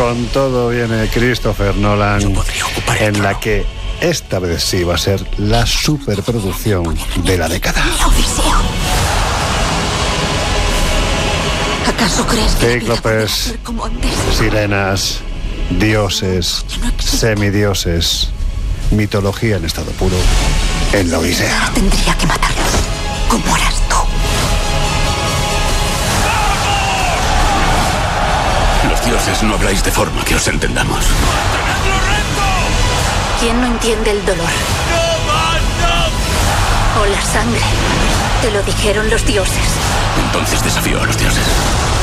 Con todo viene Christopher Nolan, en la que esta vez sí va a ser la superproducción de la década. ¿Acaso crees que Cíclopes, sirenas, dioses, semidioses, mitología en estado puro en la Odisea. Tendría que matarlos, como eras tú. Los dioses no habláis de forma que os entendamos. ¿Quién no entiende el dolor? O la sangre. Te lo dijeron los dioses. Entonces desafío a los dioses.